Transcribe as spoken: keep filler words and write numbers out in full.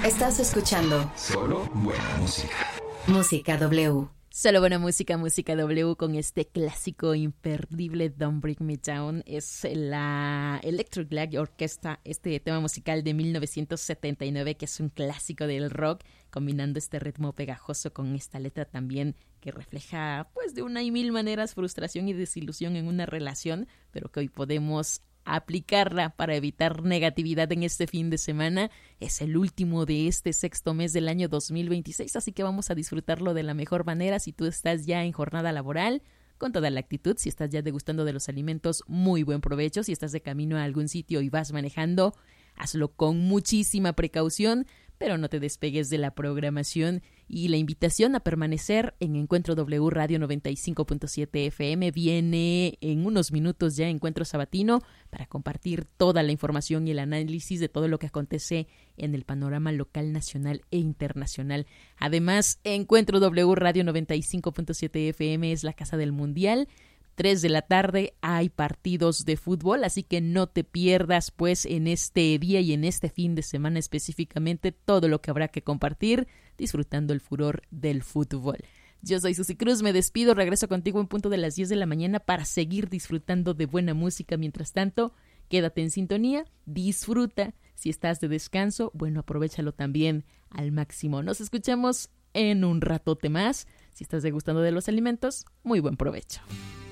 Estás escuchando Solo buena música. Música W. Solo buena música, música W con este clásico imperdible Don't Break Me Down. Es la Electric Light Orchestra, este tema musical de mil novecientos setenta y nueve que es un clásico del rock, combinando este ritmo pegajoso con esta letra también que refleja pues de una y mil maneras frustración y desilusión en una relación, pero que hoy podemos aplicarla para evitar negatividad en este fin de semana. Es el último de este sexto mes del año dos mil veintiséis, así que vamos a disfrutarlo de la mejor manera. Si tú estás ya en jornada laboral, con toda la actitud. Si estás ya degustando de los alimentos, muy buen provecho. Si estás de camino a algún sitio y vas manejando, hazlo con muchísima precaución, pero no te despegues de la programación. Y la invitación a permanecer en Encuentro W Radio noventa y cinco punto siete F M. Viene en unos minutos ya Encuentro Sabatino para compartir toda la información y el análisis de todo lo que acontece en el panorama local, nacional e internacional. Además, Encuentro W Radio noventa y cinco punto siete F M es la casa del Mundial. tres de la tarde hay partidos de fútbol, así que no te pierdas pues en este día y en este fin de semana específicamente todo lo que habrá que compartir disfrutando el furor del fútbol. Yo soy Susy Cruz, me despido, regreso contigo en punto de las diez de la mañana para seguir disfrutando de buena música. Mientras tanto, quédate en sintonía, disfruta. Si estás de descanso, bueno, aprovéchalo también al máximo. Nos escuchamos en un ratote más. Si estás degustando de los alimentos, muy buen provecho.